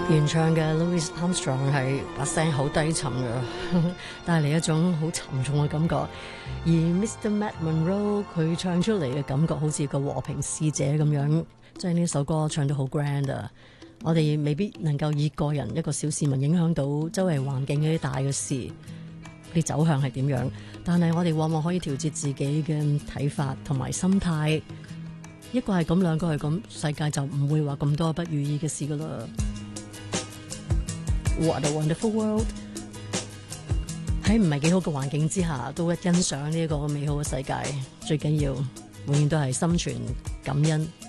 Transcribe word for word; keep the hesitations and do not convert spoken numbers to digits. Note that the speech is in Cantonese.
原唱嘅 Louis Armstrong 係把聲好低沉嘅，帶嚟一種好沉重嘅感覺。而 Mister Matt Monro 佢唱出嚟嘅感覺好似個和平使者咁樣，將呢首歌唱得好 grand 啊！我哋未必能夠以個人一個小市民影響到周圍環境嗰啲大嘅事，啲走向係點樣？但係我哋往往可以調節自己嘅睇法同埋心態。一個係咁，兩個係咁，世界就唔會話咁多不如意嘅事噶啦。What a wonderful world！ 喺唔係幾好嘅環境之下，都欣賞呢一個美好嘅世界。最緊要永遠都係心存感恩。